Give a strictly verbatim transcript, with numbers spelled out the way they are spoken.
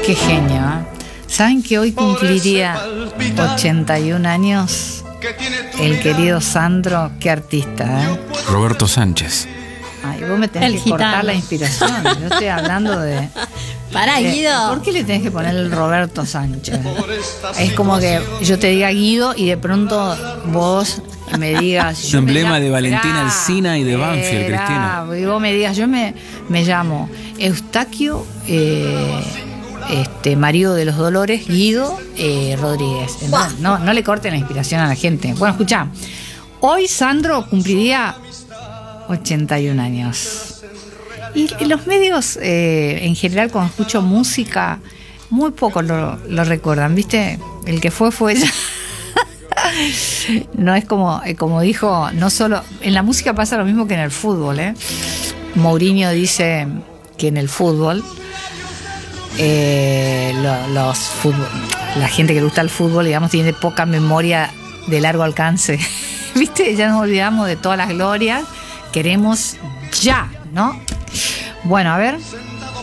Qué genio, ¿eh? ¿Saben que hoy cumpliría ochenta y un años el querido Sandro? Qué artista, ¿eh? Roberto Sánchez. Ay, vos me tenés El que gitano. cortar la inspiración. Yo estoy hablando de... Pará, de- Guido. ¿Por qué le tenés que poner el Roberto Sánchez? Es como que yo te diga Guido y de pronto vos me digas... Un yo me emblema llamo- de Valentina Esperá, Alsina y de Banfield, esperá, Cristina. Y vos me digas, yo me, me llamo Eustaquio... Eh, Este, marido de los Dolores, Guido eh, Rodríguez. No, no, no le corten la inspiración a la gente. Bueno, escuchá, hoy Sandro cumpliría ochenta y un años. Y, y los medios, eh, en general, cuando escucho música, muy poco lo, lo recuerdan, ¿viste? El que fue, fue ya. No es como, eh, como dijo, no solo. En la música pasa lo mismo que en el fútbol, ¿eh? Mourinho dice que en el fútbol. Eh, lo- los fútbol, la gente que le gusta el fútbol, digamos, tiene poca memoria de largo alcance. ¿Viste? Ya nos olvidamos de todas las glorias. Queremos ya, ¿no? Bueno, a ver.